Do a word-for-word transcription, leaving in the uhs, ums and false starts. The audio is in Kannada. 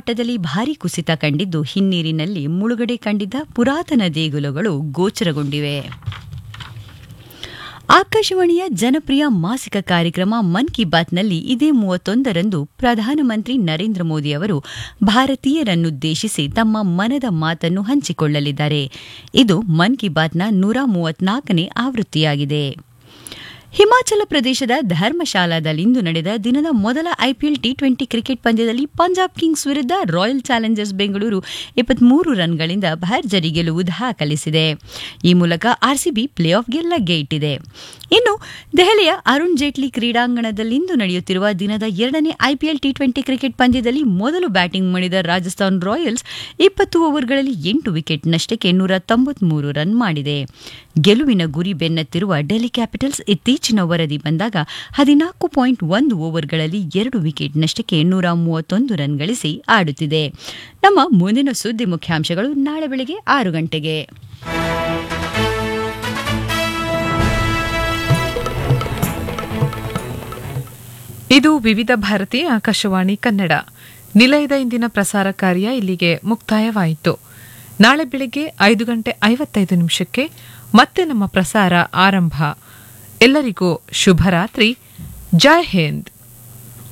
ಮಟ್ಟದಲ್ಲಿ ಭಾರೀ ಕುಸಿತ ಕಂಡಿದ್ದು ಹಿನ್ನೀರಿನಲ್ಲಿ ಮುಳುಗಡೆ ಕಂಡಿದ್ದ ಪುರಾತನ ದೇಗುಲಗಳು ಗೋಚರಗೊಂಡಿವೆ. ಆಕಾಶವಾಣಿಯ ಜನಪ್ರಿಯ ಮಾಸಿಕ ಕಾರ್ಯಕ್ರಮ ಮನ್ ಕಿ ಬಾತ್ನಲ್ಲಿ ಇದೇ ಮೂವತ್ತೊಂದರಂದು ಪ್ರಧಾನಮಂತ್ರಿ ನರೇಂದ್ರ ಮೋದಿ ಅವರು ಭಾರತೀಯರನ್ನುದ್ದೇಶಿಸಿ ತಮ್ಮ ಮನದ ಮಾತನ್ನು ಹಂಚಿಕೊಳ್ಳಲಿದ್ದಾರೆ. ಇದು ಮನ್ ಕಿ ಬಾತ್ನ ನೂರ ಮೂವತ್ನಾಲ್ಕನೇ ಆವೃತ್ತಿಯಾಗಿದೆ. ಹಿಮಾಚಲ ಪ್ರದೇಶದ ಧರ್ಮಶಾಲಾದಲ್ಲಿಂದು ನಡೆದ ದಿನದ ಮೊದಲ ಐಪಿಎಲ್ ಟಿ ಟ್ವೆಂಟಿ ಕ್ರಿಕೆಟ್ ಪಂದ್ಯದಲ್ಲಿ ಪಂಜಾಬ್ ಕಿಂಗ್ಸ್ ವಿರುದ್ಧ ರಾಯಲ್ ಚಾಲೆಂಜರ್ಸ್ ಬೆಂಗಳೂರು ಇಪ್ಪತ್ಮೂರು ರನ್ಗಳಿಂದ ಭರ್ಜರಿ ಗೆಲುವು ದಾಖಲಿಸಿದೆ. ಈ ಮೂಲಕ ಆರ್ಸಿಬಿ ಪ್ಲೇ ಆಫ್ಗೆ ಲಗ್ಗೆ ಇಟ್ಟಿದೆ. ಇನ್ನು ದೆಹಲಿಯ ಅರುಣ್ ಜೇಟ್ಲಿ ಕ್ರೀಡಾಂಗಣದಲ್ಲಿಂದು ನಡೆಯುತ್ತಿರುವ ದಿನದ ಎರಡನೇ ಐಪಿಎಲ್ ಟಿ ಟ್ವೆಂಟಿ ಕ್ರಿಕೆಟ್ ಪಂದ್ಯದಲ್ಲಿ ಮೊದಲು ಬ್ಯಾಟಿಂಗ್ ಮಾಡಿದ ರಾಜಸ್ಥಾನ್ ರಾಯಲ್ಸ್ ಇಪ್ಪತ್ತು ಓವರ್ಗಳಲ್ಲಿ ಎಂಟು ವಿಕೆಟ್ ನಷ್ಟಕ್ಕೆ ನೂರ ತೊಂಬತ್ಮೂರು ರನ್ ಮಾಡಿದೆ. ಗೆಲುವಿನ ಗುರಿ ಬೆನ್ನತ್ತಿರುವ ಡೆಲ್ಲಿ ಕ್ಯಾಪಿಟಲ್ಸ್ ಇತ್ತೀಚಿನ ವರದಿ ಬಂದಾಗ ಹದಿನಾಲ್ಕು ಪಾಯಿಂಟ್ ಒಂದು ಓವರ್ಗಳಲ್ಲಿ ಎರಡು ವಿಕೆಟ್ ನಷ್ಟಕ್ಕೆ ನೂರ ಮೂವತ್ತೊಂದು ರನ್ ಗಳಿಸಿ ಆಡುತ್ತಿದೆ. ನಮ್ಮ ಮುಂದಿನ ಸುದ್ದಿ ಮುಖ್ಯಾಂಶಗಳು ನಾಳೆ ಬೆಳಗ್ಗೆ ಆರು ಗಂಟೆಗೆ. ಇದು ವಿವಿಧ ಭಾರತಿ ಆಕಾಶವಾಣಿ ಕನ್ನಡ. ನಿಲಯದ ಇಂದಿನ ಪ್ರಸಾರ ಕಾರ್ಯ ಇಲ್ಲಿಗೆ ಮುಕ್ತಾಯವಾಯಿತು. ನಾಳೆ ಬೆಳಿಗ್ಗೆ ಐದು ಗಂಟೆ ಐವತ್ತೈದು ನಿಮಿಷಕ್ಕೆ ಮತ್ತೆ ನಮ್ಮ ಪ್ರಸಾರ ಆರಂಭ. ಎಲ್ಲರಿಗೂ ಶುಭರಾತ್ರಿ. ಜೈ ಹಿಂದ್.